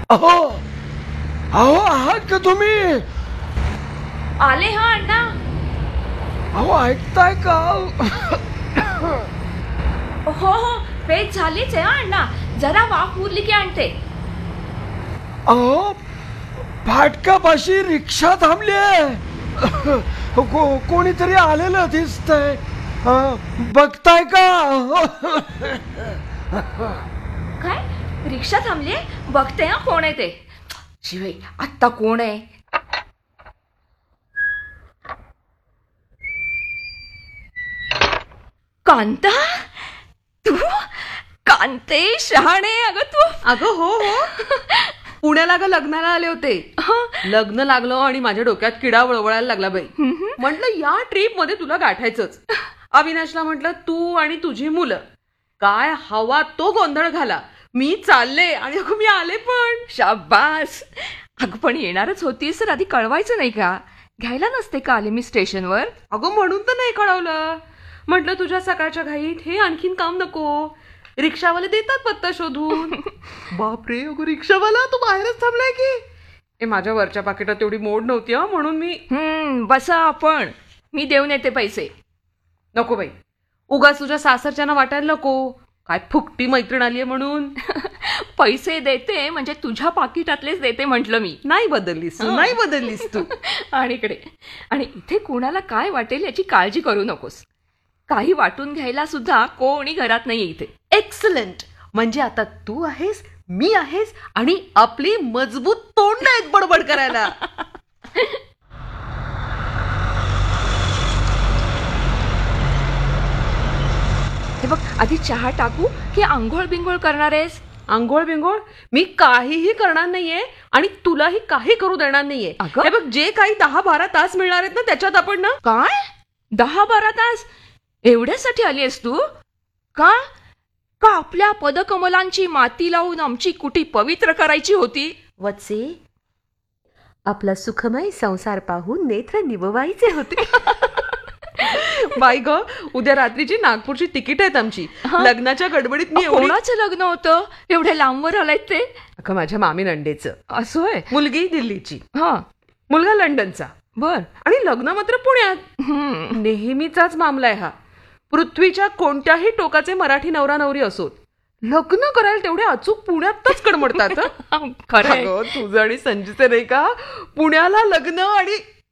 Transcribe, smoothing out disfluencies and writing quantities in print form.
अहो अहो आहात का तुम्ही? आले हा अण्णा. अहो ऐकताय का? हो हो, पेट झालीच आहे हा अण्णा. जरा वाफ उरली की आणते. अहो फाटकापाशी रिक्षा थांबली आहे. कोणीतरी आलेलं दिसतंय. बघताय का? काय रिक्षा थांबली? बघते हा कोण आहे ते. शिवाय आत्ता कोण आहे? कांता, तू? कांते शहाणे. अगं तू. अगं हो हो, पुण्याला ग लग्नाला आले होते. लग्न लागलं आणि माझ्या डोक्यात किडा वळवळायला लागला बाई. म्हटलं या ट्रिप मध्ये तुला गाठायचंच. अविनाशला म्हटलं तू आणि तुझी मुलं. काय हवा तो गोंधळ घाला. मी चालले आणि अगं मी आले पण. शाबास. अगं पण येणारच होतीस तर आधी कळवायचं नाही का? घ्यायला नसते का आले मी स्टेशनवर? अगं म्हणून तर नाही कळवलं. म्हटलं तुझ्या सकाळच्या घाईत हे आणखीन काम नको. रिक्षावाले देतात पत्ता शोधून. बापरे, अगं रिक्षावाला तू बाहेरच थांबलाय की? ए माझ्या वरच्या पाकिटात तेवढी मोड नव्हती म्हणून मी. बसा आपण. मी देऊन येते पैसे. नको बाई, उगाच तुझ्या सासरच्याना वाटायला नको काय फुकटी मैत्रीण आलीये म्हणून. पैसे देते म्हणजे तुझ्या पाकिटातलेच देते म्हटलं मी. नाही बदललीस तू, नाही बदललीस तू. आणि इकडे आणि इथे कोणाला काय वाटेल याची काळजी करू नकोस. काही वाटून घ्यायला सुद्धा कोणी घरात नाहीये इथे. एक्सलंट. म्हणजे आता तू आहेस, मी आहेस आणि आपली मजबूत तोंड आहेत बडबड करायला. हे बघ, आधी चहा टाकू की आंघोळ बिंघोळ करणार आहेस? आंघोळ बिंघोळ मी काहीही करणार नाहीये आणि तुलाही काही करू देणार नाहीये. अगं? हे बघ, जे काही 10-12 तास मिळणार आहेत ना त्याच्यात आपण ना. काय 10-12 तास? एवढ्यासाठी आली आहेस तू? का का आपल्या पदकमलांची माती लावून आमची कुटी पवित्र करायची होती? वत्से, आपला सुखमय संसार पाहून नेत्र निववायचे होते. बाई ग, उद्या रात्रीची नागपूरची तिकीट आहेत आमची. लग्नाच्या गडबडीत मी कोणाचं लग्न होतं एवढ्या लांबवर आलाय ते? अगं माझ्या मामी नंडेचं. असं आहे. मुलगी दिल्लीची, हा, मुलगा लंडनचा. बर. आणि लग्न मात्र पुण्यात. नेहमीचाच मामला आहे हा. पृथ्वीच्या कोणत्याही टोकाचे मराठी नवरा नवरी असोत, लग्न करायला तेवढे अचूक पुण्यातच कडमडतात. खरं तुझं आणि संजीचं नाही का पुण्याला लग्न आणि